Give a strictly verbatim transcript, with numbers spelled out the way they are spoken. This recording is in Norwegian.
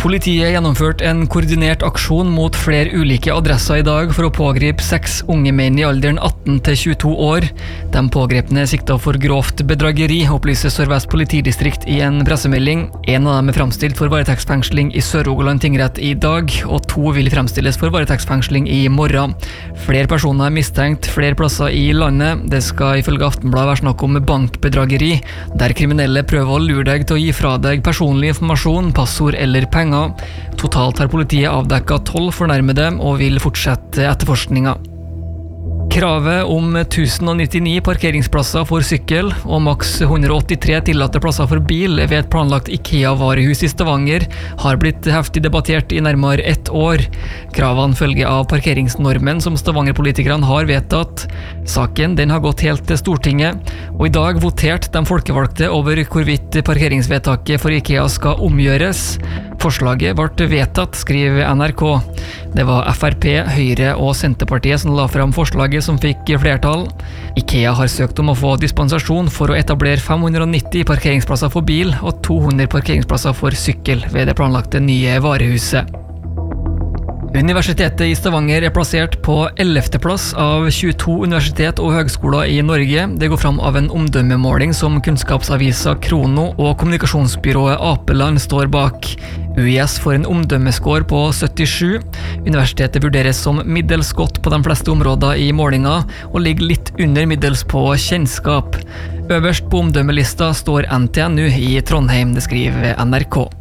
Politiet gjennomførte en koordinert aksjon mot flere ulike adresser i dag for å pågripe seks unge menn i alderen atten til tjueto år. De pågrepne er siktet for grovt bedrageri, opplyser Sør-Vest politidistrikt i en pressemelding. En av dem er fremstilt for varetektsfengsling i Sør-Rogaland tingrett i dag, og to vil fremstilles for varetektsfengsling i morgen. Flere personer er mistenkt flere plasser i landet. Det skal ifølge Aftenbladet være snakk om bankbedrageri, der kriminelle prøver å lure deg til å gi fra deg personlig informasjon, passord eller penger. Totalt har politiet avdekket tolv fornærmede og vil fortsette etterforskninga. Kravet om tusen nittini parkeringsplasser for sykkel og maks hundre åttitre tillatte plasser for bil ved et planlagt IKEA-varehus i Stavanger har blitt heftig debattert i nærmere ett år. Kravene følger av parkeringsnormen som Stavanger-politikerne har vedtatt. Saken den har gått helt til Stortinget, og i dag voterte de folkevalgte over hvorvidt parkeringsvedtaket for IKEA skal omgjøres. Forslaget ble vedtatt, skriver N R K. Det var F R P, Høyre og Senterpartiet som la fram forslaget som fikk flertall. IKEA har søkt om å få dispensasjon for å etablere fem hundre nitti parkeringsplasser for bil og to hundre parkeringsplasser for sykkel ved det planlagte nye varehuset. Universitetet i Stavanger er plassert på ellevte plass av tjueto universitet og høgskoler i Norge. Det går fram av en omdømmemåling som kunnskapsavisa Krono og kommunikasjonsbyrået Apeland står bak. U I S får en omdømmeskår på syttisju. Universitetet vurderes som middels godt på de fleste områder i målinga, og ligger litt under middels på kjennskap. Øverst på omdømmelista står N T N U i Trondheim, det skriver N R K.